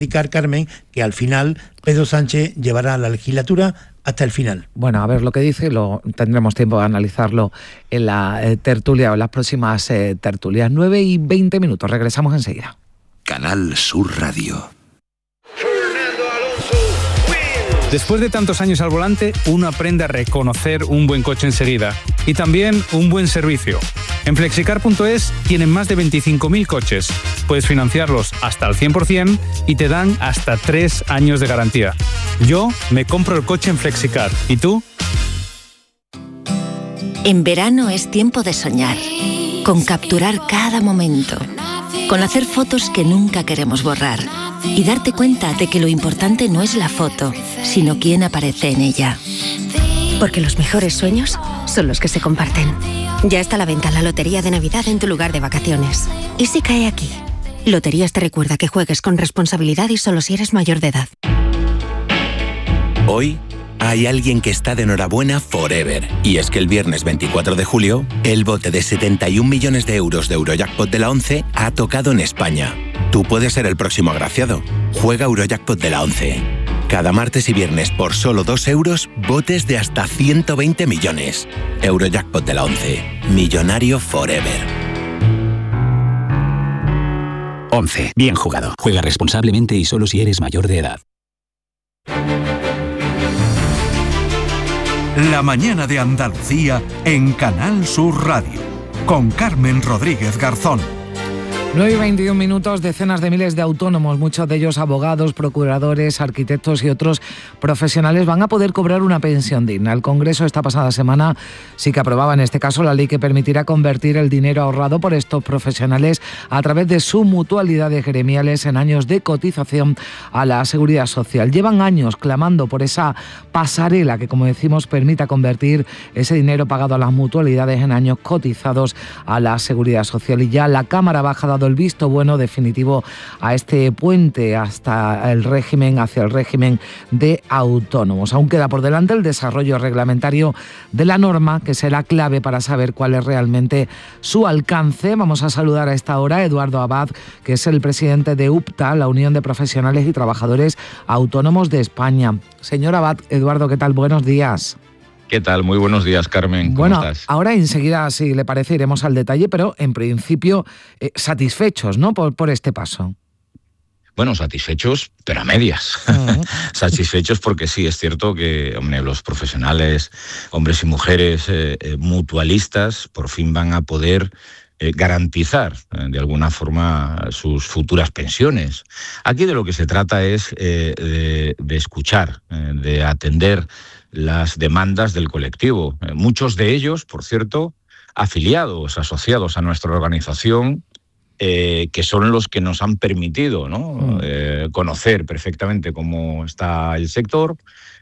Carmen, que al final Pedro Sánchez llevará la legislatura hasta el final. Bueno, a ver lo que dice, tendremos tiempo de analizarlo en la tertulia o en las próximas tertulias. 9:20, regresamos enseguida. Canal Sur Radio. Después de tantos años al volante, uno aprende a reconocer un buen coche enseguida y también un buen servicio. En Flexicar.es tienen más de 25.000 coches. Puedes financiarlos hasta el 100% y te dan hasta 3 años de garantía. Yo me compro el coche en Flexicar. ¿Y tú? En verano es tiempo de soñar, con capturar cada momento, con hacer fotos que nunca queremos borrar y darte cuenta de que lo importante no es la foto, sino quién aparece en ella. Porque los mejores sueños son los que se comparten. Ya está a la venta la Lotería de Navidad en tu lugar de vacaciones. ¿Y si cae aquí? Loterías te recuerda que juegues con responsabilidad y solo si eres mayor de edad. Hoy hay alguien que está de enhorabuena forever. Y es que el viernes 24 de julio, el bote de 71 millones de euros de Eurojackpot de la 11 ha tocado en España. Tú puedes ser el próximo agraciado. Juega Eurojackpot de la 11. Cada martes y viernes por solo 2 euros, botes de hasta 120 millones. Eurojackpot de la 11. Millonario forever. 11. Bien jugado. Juega responsablemente y solo si eres mayor de edad. La mañana de Andalucía en Canal Sur Radio. Con Carmen Rodríguez Garzón. 9:21, decenas de miles de autónomos, muchos de ellos abogados, procuradores, arquitectos y otros profesionales, van a poder cobrar una pensión digna. El Congreso esta pasada semana sí que aprobaba en este caso la ley que permitirá convertir el dinero ahorrado por estos profesionales a través de sus mutualidades gremiales en años de cotización a la Seguridad Social. Llevan años clamando por esa pasarela que, como decimos, permita convertir ese dinero pagado a las mutualidades en años cotizados a la Seguridad Social. Y ya la Cámara Baja ha dado el visto bueno definitivo a este puente hacia el régimen de autónomos. Aún queda por delante el desarrollo reglamentario de la norma, que será clave para saber cuál es realmente su alcance. Vamos a saludar a esta hora a Eduardo Abad, que es el presidente de UPTA, la Unión de Profesionales y Trabajadores Autónomos de España. Señor Abad, Eduardo, ¿qué tal? Buenos días. ¿Qué tal? Muy buenos días, Carmen. ¿Cómo estás? Ahora enseguida, si le parece, iremos al detalle, pero en principio satisfechos, ¿no?, por este paso. Bueno, satisfechos, pero a medias. Satisfechos porque sí, es cierto que los profesionales, hombres y mujeres mutualistas, por fin van a poder garantizar de alguna forma sus futuras pensiones. Aquí de lo que se trata es de escuchar, de atender las demandas del colectivo. Muchos de ellos, por cierto, afiliados, asociados a nuestra organización, que son los que nos han permitido, ¿no?, conocer perfectamente cómo está el sector,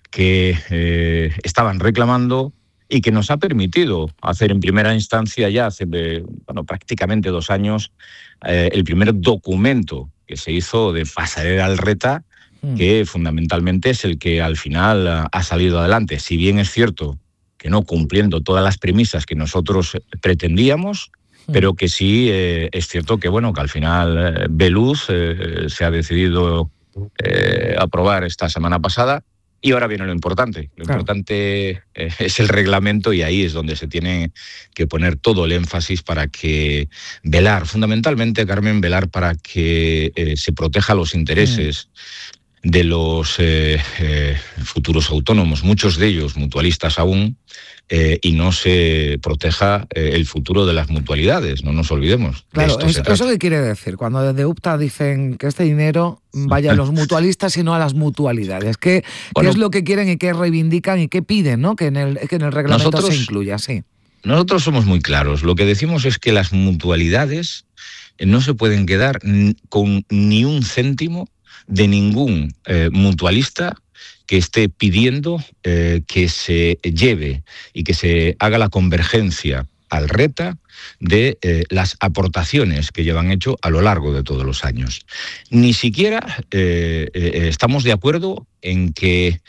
que estaban reclamando y que nos ha permitido hacer en primera instancia ya hace prácticamente 2 años el primer documento que se hizo de pasarela al RETA, que fundamentalmente es el que al final ha salido adelante. Si bien es cierto que no cumpliendo todas las premisas que nosotros pretendíamos, pero que sí es cierto que, que al final Beluz se ha decidido aprobar esta semana pasada. Y ahora viene lo importante. Lo importante es el reglamento, y ahí es donde se tiene que poner todo el énfasis para que velar, fundamentalmente, Carmen, velar para que se proteja los intereses de los futuros autónomos, muchos de ellos mutualistas aún, y no se proteja el futuro de las mutualidades, no nos olvidemos. Claro, ¿eso qué quiere decir? Cuando desde UPTA dicen que este dinero vaya a los mutualistas y no a las mutualidades, ¿qué es lo que quieren y qué reivindican y qué piden, ¿no?, que en el reglamento se incluya? Sí. Nosotros somos muy claros. Lo que decimos es que las mutualidades no se pueden quedar con ni un céntimo de ningún mutualista que esté pidiendo que se lleve y que se haga la convergencia al RETA de las aportaciones que llevan hecho a lo largo de todos los años. Ni siquiera estamos de acuerdo en que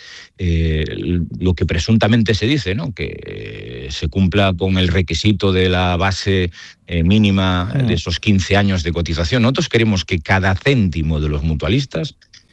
lo que presuntamente se dice, ¿no?, que se cumpla con el requisito de la base mínima de esos 15 años de cotización. Nosotros queremos que cada céntimo de los mutualistas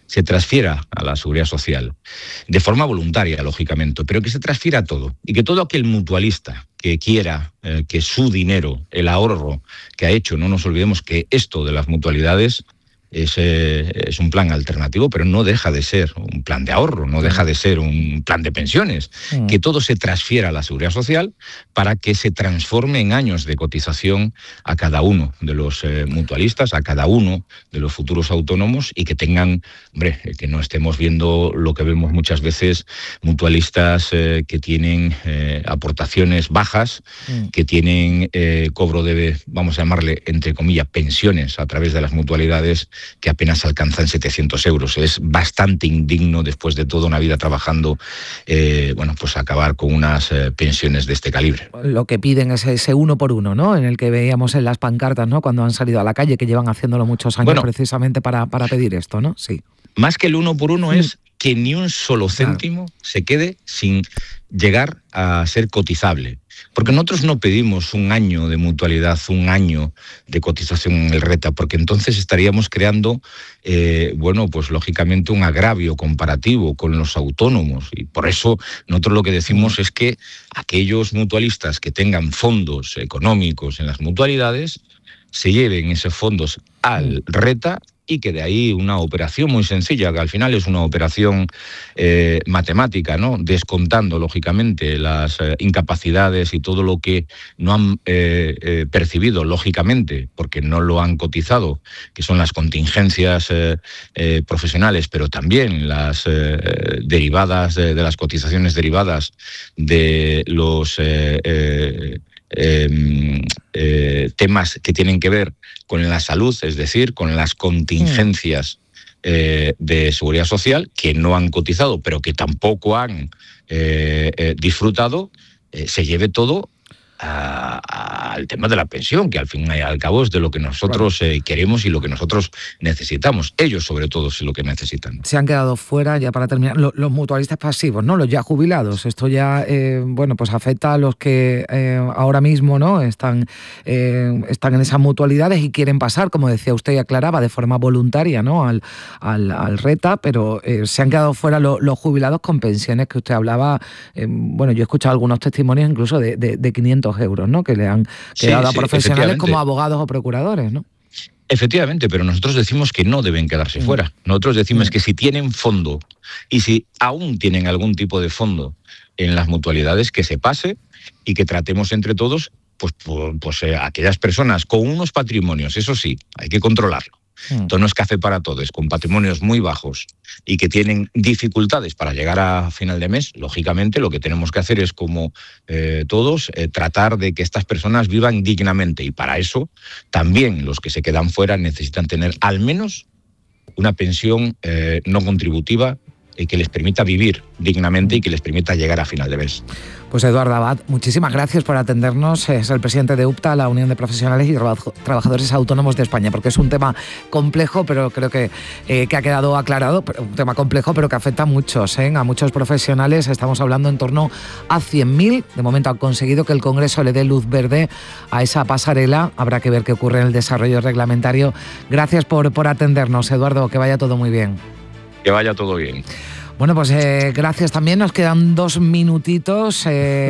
se transfiera a la Seguridad Social, de forma voluntaria, lógicamente, pero que se transfiera todo, y que todo aquel mutualista que quiera que su dinero, el ahorro que ha hecho, no nos olvidemos que esto de las mutualidades es un plan alternativo, pero no deja de ser un plan de ahorro, no deja de ser un plan de pensiones, que todo se transfiera a la Seguridad Social para que se transforme en años de cotización a cada uno de los mutualistas, a cada uno de los futuros autónomos, y que tengan, que no estemos viendo lo que vemos muchas veces, mutualistas que tienen aportaciones bajas, que tienen cobro de, vamos a llamarle, entre comillas, pensiones a través de las mutualidades, que apenas alcanzan 700 euros. Es bastante indigno, después de toda una vida trabajando, pues acabar con unas pensiones de este calibre. Lo que piden es ese 1 por 1, ¿no? En el que veíamos en las pancartas, ¿no? Cuando han salido a la calle, que llevan haciéndolo muchos años, precisamente para pedir esto, ¿no? Sí. Más que el 1 por 1 es que ni un solo céntimo se quede sin llegar a ser cotizable. Porque nosotros no pedimos un año de mutualidad, un año de cotización en el RETA, porque entonces estaríamos creando, pues lógicamente un agravio comparativo con los autónomos. Y por eso nosotros lo que decimos es que aquellos mutualistas que tengan fondos económicos en las mutualidades se lleven esos fondos al RETA, y que de ahí una operación muy sencilla, que al final es una operación matemática, ¿no? Descontando, lógicamente, las incapacidades y todo lo que no han percibido, lógicamente, porque no lo han cotizado, que son las contingencias profesionales, pero también las derivadas de las cotizaciones derivadas de los temas que tienen que ver con la salud, es decir, con las contingencias de seguridad social, que no han cotizado, pero que tampoco han disfrutado, se lleve todo al tema de la pensión, que al fin y al cabo es de lo que nosotros queremos y lo que nosotros necesitamos. Ellos, sobre todo, es lo que necesitan. Se han quedado fuera, ya para terminar, los mutualistas pasivos, ¿no? Los ya jubilados. Esto ya, pues afecta a los que ahora mismo, ¿no? Están en esas mutualidades y quieren pasar, como decía usted y aclaraba, de forma voluntaria, ¿no? Al RETA, pero se han quedado fuera los jubilados con pensiones que usted hablaba. Yo he escuchado algunos testimonios incluso de 500 euros, ¿no? Que le han quedado a profesionales como abogados o procuradores, ¿no? Efectivamente, pero nosotros decimos que no deben quedarse fuera. Nosotros decimos que si tienen fondo y si aún tienen algún tipo de fondo en las mutualidades, que se pase y que tratemos entre todos, aquellas personas con unos patrimonios, eso sí, hay que controlarlo. Esto no es café para todos, con patrimonios muy bajos y que tienen dificultades para llegar a final de mes. Lógicamente, lo que tenemos que hacer es, como todos, tratar de que estas personas vivan dignamente, y para eso también los que se quedan fuera necesitan tener al menos una pensión no contributiva que les permita vivir dignamente y que les permita llegar a final de mes. Pues Eduardo Abad, muchísimas gracias por atendernos. Es el presidente de UPTA, la Unión de Profesionales y Trabajadores Autónomos de España, porque es un tema complejo, pero creo que ha quedado aclarado, un tema complejo, pero que afecta a muchos, a muchos profesionales. Estamos hablando en torno a 100.000. De momento han conseguido que el Congreso le dé luz verde a esa pasarela. Habrá que ver qué ocurre en el desarrollo reglamentario. Gracias por atendernos, Eduardo, que vaya todo muy bien. Que vaya todo bien. Bueno, pues gracias también. Nos quedan 2 minutitos.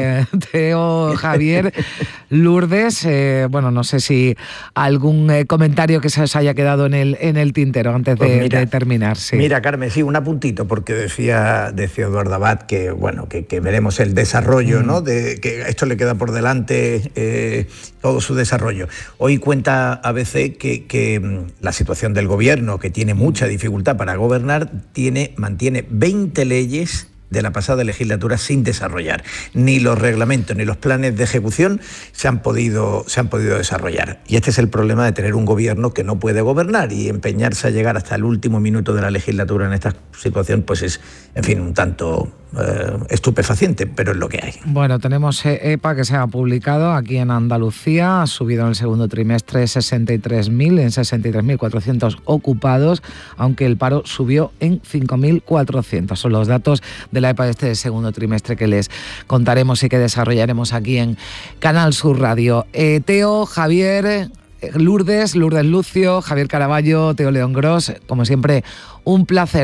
Teo, Javier, Lourdes. No sé si algún comentario que se os haya quedado en el tintero antes de terminar. Sí. Mira, Carmen, sí, un apuntito, porque decía Eduardo Abad que veremos el desarrollo, ¿no? De que esto le queda por delante todo su desarrollo. Hoy cuenta ABC que la situación del gobierno, que tiene mucha dificultad para gobernar, mantiene 20 leyes de la pasada legislatura sin desarrollar. Ni los reglamentos ni los planes de ejecución se han podido desarrollar. Y este es el problema de tener un gobierno que no puede gobernar, y empeñarse a llegar hasta el último minuto de la legislatura en esta situación, pues es, en fin, un tanto estupefaciente, pero es lo que hay. Bueno, tenemos EPA que se ha publicado aquí en Andalucía, ha subido en el segundo trimestre 63.000, en 63.400 ocupados, aunque el paro subió en 5.400. Son los datos de la EPA de este segundo trimestre que les contaremos y que desarrollaremos aquí en Canal Sur Radio. Teo, Javier, Lourdes Lucio, Javier Caraballo, Teo León Gros, como siempre, un placer.